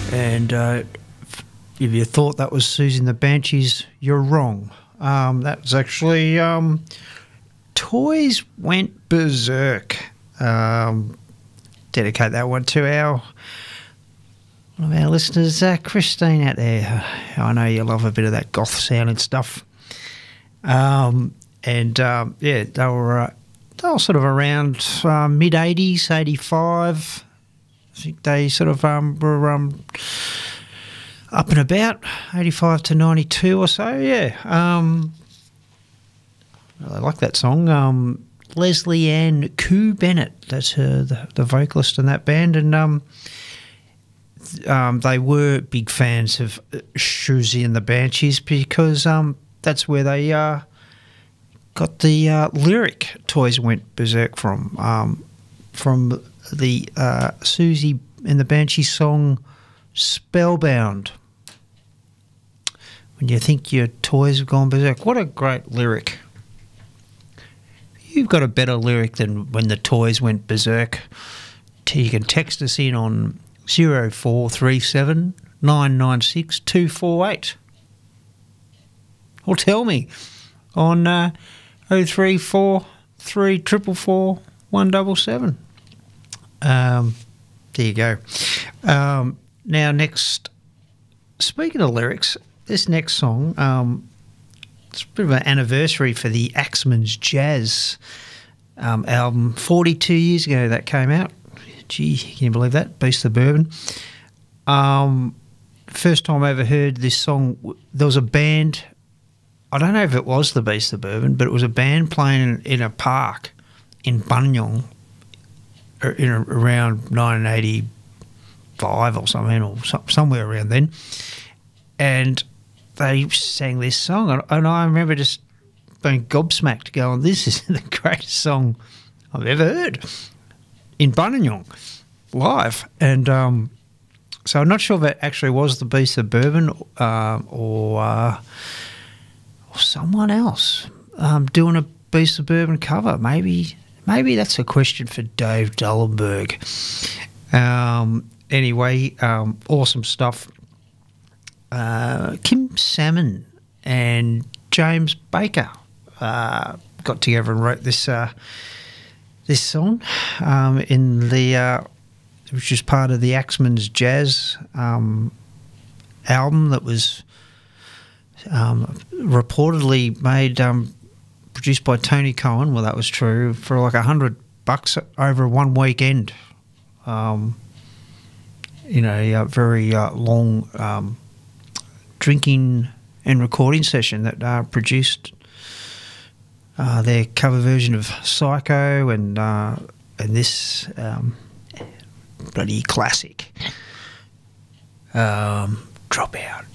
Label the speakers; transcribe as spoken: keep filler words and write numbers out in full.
Speaker 1: And uh, if you thought that was Susie and the Banshees, you're wrong. Um, that was actually um, Toys Went Berserk. Um, dedicate that one to our one of our listeners, uh, Christine out there. I know you love a bit of that goth sound and stuff. Um, and um, yeah, they were uh, they were sort of around uh, mid eighties, eighty-five. I think they sort of um, were um, up and about, eighty-five to ninety-two or so, yeah. Um, I like that song. Um, Leslie Ann Koo Bennett, that's her, the, the vocalist in that band, and um, um, they were big fans of Susie and the Banshees because um, that's where they uh, got the uh, lyric Toys Went Berserk from, um, from the uh, Susie and the Banshees song Spellbound. When you think your toys have gone berserk. What a great lyric. You've got a better lyric than when the toys went berserk. You can text us in on zero four three seven nine nine six two four eight. Or tell me on uh, oh three four three four four one seven seven. Um, there you go. Um, now, next, speaking of lyrics, this next song, um, it's a bit of an anniversary for the Axeman's Jazz um, album. forty-two years ago that came out. Gee, can you believe that? Beast the Bourbon. Um, first time I ever heard this song, there was a band, I don't know if it was the Beast the Bourbon, but it was a band playing in, in a park in Buninyong in a, around nineteen eighty-five or something, or some, somewhere around then. And they sang this song, and, and I remember just being gobsmacked going, this is the greatest song I've ever heard in Buninyong live. And um, so I'm not sure if it actually was the Beast of Bourbon uh, or, uh, or someone else um, doing a Beast of Bourbon cover. Maybe maybe that's a question for Dave Dullenberg. Um, anyway, um, awesome stuff. Uh, Kim Salmon and James Baker uh, got together and wrote this uh, this song um, in the uh, which is part of the Axeman's Jazz um, album that was um, reportedly made um, produced by Tony Cohen. Well, that was true, for like a hundred bucks over one weekend. Um, in a uh, very uh, long um, drinking and recording session that uh, produced uh, their cover version of Psycho and uh, and this um, bloody classic, um, Dropout.